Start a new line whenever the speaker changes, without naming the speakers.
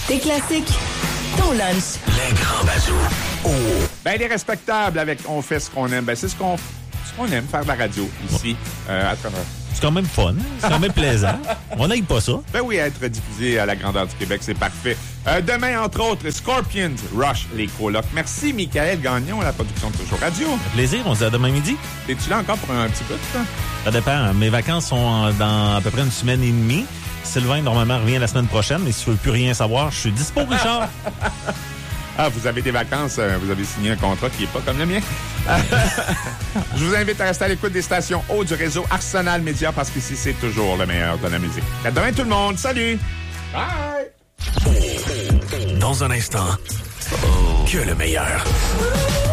Tes classiques, ton lunch.
Les grands bazous. Oh.
Ben, les respectables avec On fait ce qu'on aime. Ben, c'est ce qu'on aime, faire de la radio ici, à travers.
C'est quand même fun. C'est quand même plaisant. On n'aille pas ça.
Ben oui, être diffusé à la grandeur du Québec, c'est parfait. Demain, entre autres, Scorpions, Rush, les colocs. Merci, Michael Gagnon, à la production de Toujours Radio.
Plaisir, on se dit à demain midi.
Es-tu là encore pour un petit peu de temps?
Ça dépend. Mes vacances sont dans à peu près une semaine et demie. Sylvain, normalement, revient la semaine prochaine, mais si tu veux plus rien savoir, je suis dispo, Richard.
Ah, vous avez des vacances, vous avez signé un contrat qui n'est pas comme le mien. Je vous invite à rester à l'écoute des stations haut du réseau Arsenal Média parce qu'ici, c'est toujours le meilleur de la musique. À demain, tout le monde. Salut! Bye!
Dans un instant, que le meilleur.